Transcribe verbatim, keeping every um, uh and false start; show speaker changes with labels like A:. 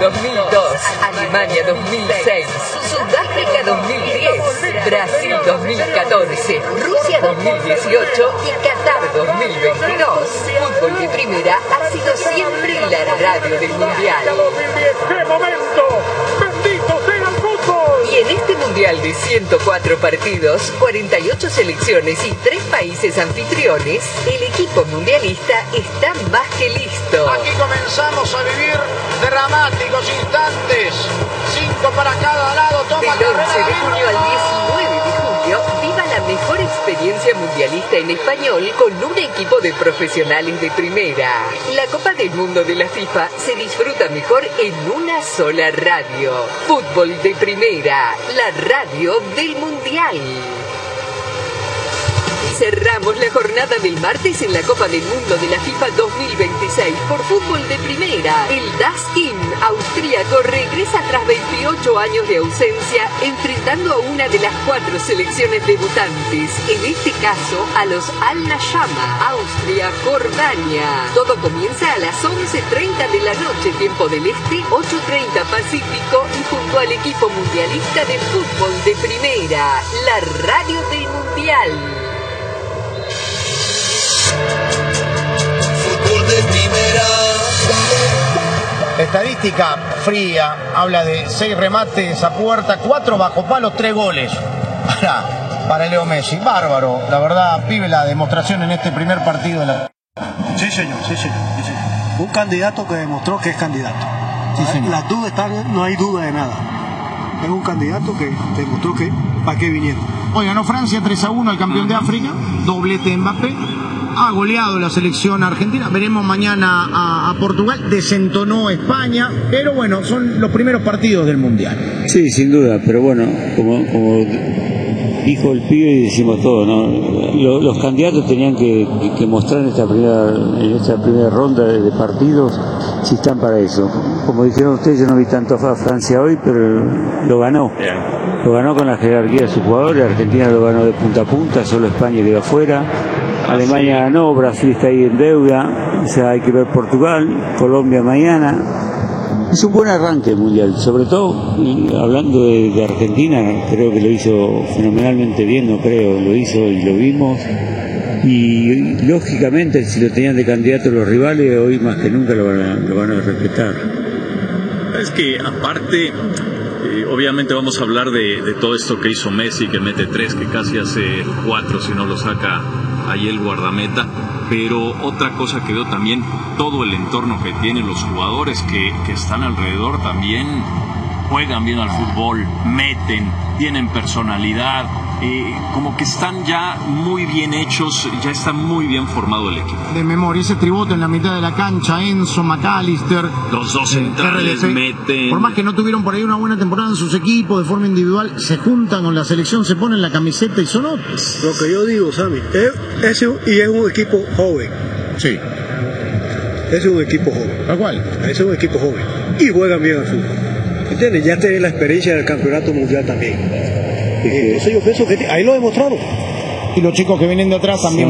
A: dos mil dos, Alemania dos mil seis, Sudáfrica dos mil diez, Brasil dos mil catorce, Rusia dos mil dieciocho y Qatar dos mil veintidós. Fútbol de Primera ha sido siempre la radio del Mundial.
B: ¡Qué momento! ¡Bendito sea el fútbol!
A: Y en este Mundial de ciento cuatro partidos, cuarenta y ocho selecciones y tres países anfitriones, el equipo mundialista está más que listo.
C: Aquí comenzamos a vivir dramáticos instantes. Cinco para cada lado. Toma
A: Del once de junio al diecinueve de julio, viva la mejor experiencia mundialista en español con un equipo de profesionales de primera. La Copa del Mundo de la FIFA se disfruta mejor en una sola radio. Fútbol de Primera, la radio del Mundial. Cerramos la jornada del martes en la Copa del Mundo de la FIFA dos mil veintiséis por Fútbol de Primera. El Das Team austríaco regresa tras veintiocho años de ausencia, enfrentando a una de las cuatro selecciones debutantes, en este caso a los Al-Nashama, Austria-Jordania. Todo comienza a las once treinta de la noche, tiempo del Este, ocho treinta Pacífico, y junto al equipo mundialista de Fútbol de Primera, la radio del Mundial.
D: Fútbol de Primera.
E: Estadística fría, habla de seis remates a puerta, cuatro bajo palos, tres goles para, para Leo Messi. Bárbaro, la verdad, pibe, la demostración en este primer partido de la...
F: Sí, señor, sí, señor, sí, señor. Un candidato que demostró que es candidato.
E: Sí, señor.
F: Las dudas están, no hay duda de nada. Es un candidato que demostró que para qué vinieron.
E: Hoy ganó Francia tres a uno al campeón de África, doblete de Mbappé. Ha goleado la selección argentina. Veremos mañana a, a Portugal. Desentonó España. Pero bueno, son los primeros partidos del Mundial.
G: Sí, sin duda. Pero bueno, como, como dijo el pibe y decimos todo, ¿no? Los, los candidatos tenían que, que, que mostrar en esta primera, en esta primera ronda de, de partidos si están para eso. Como dijeron ustedes, yo no vi tanto a Francia hoy, pero lo ganó. Lo ganó con la jerarquía de sus jugadores. Argentina lo ganó de punta a punta. Solo España quedó afuera. Alemania ganó, Brasil está ahí en deuda, o sea, hay que ver Portugal, Colombia mañana. Es un buen arranque mundial, sobre todo y hablando de, de Argentina, creo que lo hizo fenomenalmente bien, no creo, lo hizo y lo vimos. Y lógicamente, si lo tenían de candidato los rivales, hoy más que nunca lo van a, lo van a respetar.
H: Es que aparte, eh, obviamente vamos a hablar de, de todo esto que hizo Messi, que mete tres, que casi hace cuatro si no lo saca ahí el guardameta, pero otra cosa que veo también, todo el entorno que tienen los jugadores que, que están alrededor también juegan bien al fútbol, meten, tienen personalidad, eh, como que están ya muy bien hechos, ya está muy bien formado el equipo.
E: De memoria, ese tributo en la mitad de la cancha, Enzo, McAllister,
H: los dos centrales
E: R D F,
H: meten.
E: Por más que no tuvieron por ahí una buena temporada en sus equipos, de forma individual, se juntan con la selección, se ponen la camiseta y son otros.
F: Lo que yo digo, Sammy, es, es, y es un equipo joven.
E: Sí.
F: Es un equipo joven.
E: ¿A cuál?
F: Es un equipo joven. Y juegan bien al fútbol. ¿Entiendes? Ya tienen la experiencia del campeonato mundial también. Entonces yo pienso que ahí lo demostraron.
E: Y los chicos que vienen de atrás también.